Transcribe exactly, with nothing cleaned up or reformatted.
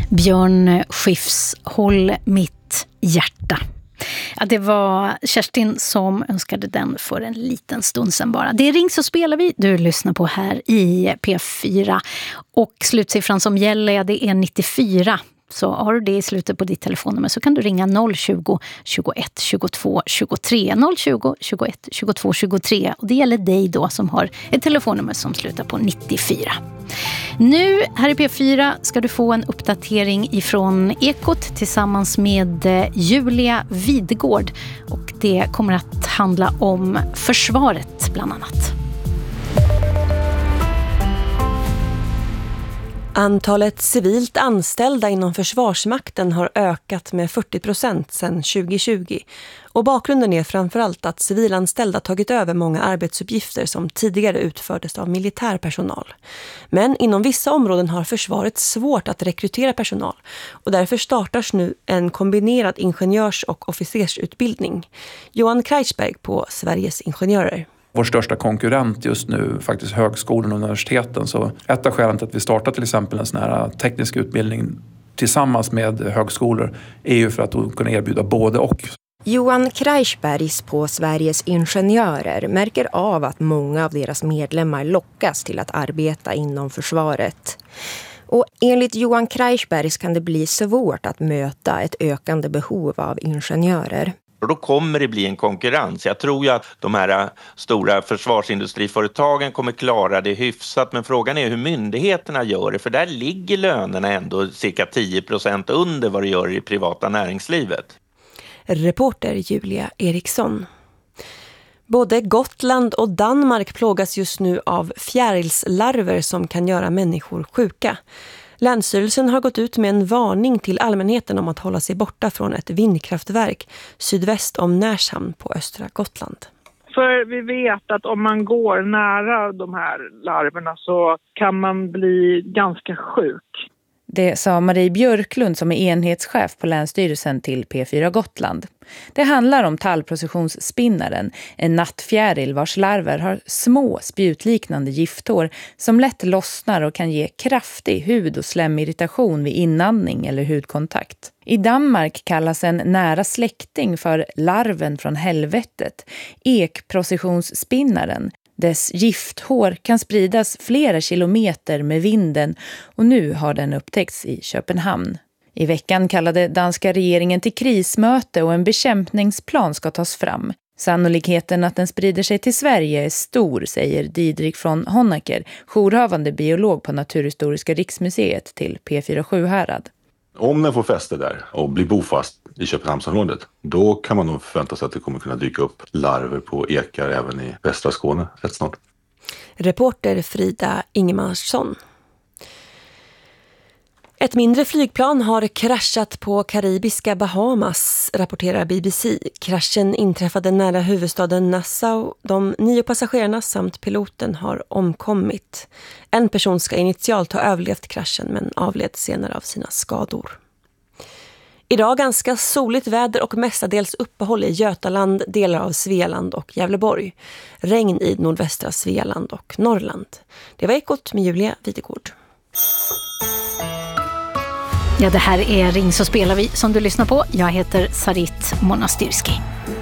Björn Skifs Håll mitt hjärta. Ja, det var Kerstin som önskade den för en liten stund sedan bara. Det är Ring så spelar vi. Du lyssnar på här i P fyra. Och slutsiffran som gäller, det är nittiofyra. Så har du det i slutet på ditt telefonnummer så kan du ringa noll tjugo, tjugoett, tjugotvå, tjugotre. noll tjugo, tjugoett, tjugotvå, tjugotre. Och det gäller dig då som har ett telefonnummer som slutar på nittiofyra. Nu här i P fyra ska du få en uppdatering ifrån Ekot tillsammans med Julia Vidgård. Och det kommer att handla om försvaret bland annat. Antalet civilt anställda inom Försvarsmakten har ökat med fyrtio procent sedan tjugo tjugo. Och bakgrunden är framförallt att civilanställda tagit över många arbetsuppgifter som tidigare utfördes av militär personal. Men inom vissa områden har försvaret svårt att rekrytera personal och därför startas nu en kombinerad ingenjörs- och officersutbildning. Johan Kreisberg på Sveriges Ingenjörer. Vår största konkurrent just nu faktiskt högskolan och universiteten. Så ett av skälen till att vi startar till exempel en sån här teknisk utbildning tillsammans med högskolor är ju för att kunna erbjuda både och. Johan Kreisbergs på Sveriges Ingenjörer märker av att många av deras medlemmar lockas till att arbeta inom försvaret. Och enligt Johan Kreisbergs kan det bli svårt att möta ett ökande behov av ingenjörer. Och då kommer det bli en konkurrens. Jag tror ju att de här stora försvarsindustriföretagen kommer klara det hyfsat. Men frågan är hur myndigheterna gör det. För där ligger lönerna ändå cirka tio procent under vad det gör i privata näringslivet. Reporter Julia Eriksson. Både Gotland och Danmark plågas just nu av fjärilslarver som kan göra människor sjuka. Länsstyrelsen har gått ut med en varning till allmänheten om att hålla sig borta från ett vindkraftverk sydväst om Närshamn på östra Gotland. För vi vet att om man går nära de här larverna så kan man bli ganska sjuk. Det sa Marie Björklund som är enhetschef på Länsstyrelsen till P fyra Gotland. Det handlar om tallprocessionsspinnaren, en nattfjäril vars larver har små spjutliknande gifthår som lätt lossnar och kan ge kraftig hud- och slemmirritation vid inandning eller hudkontakt. I Danmark kallas en nära släkting för larven från helvetet, ekprocessionsspinnaren. Dess gifthår kan spridas flera kilometer med vinden och nu har den upptäckts i Köpenhamn. I veckan kallade danska regeringen till krismöte och en bekämpningsplan ska tas fram. Sannolikheten att den sprider sig till Sverige är stor, säger Didrik från Honaker, jourhavande biolog på Naturhistoriska riksmuseet till P fyra Sjuhärad. Om den får fäste där och blir bofast i Köpenhamnsområdet, då kan man nog förvänta sig att det kommer kunna dyka upp larver på ekar även i västra Skåne rätt snart. Reporter Frida Ingemarsson. Ett mindre flygplan har kraschat på karibiska Bahamas, rapporterar B B C. Kraschen inträffade nära huvudstaden Nassau. De nio passagerarna samt piloten har omkommit. En person ska initialt ha överlevt kraschen men avled senare av sina skador. Idag ganska soligt väder och mestadels uppehåll i Götaland, delar av Svealand och Gävleborg. Regn i nordvästra Svealand och Norrland. Det var Ekot med Julia Videgård. Ja, det här är Ring så spelar vi som du lyssnar på. Jag heter Sarit Monastyrski.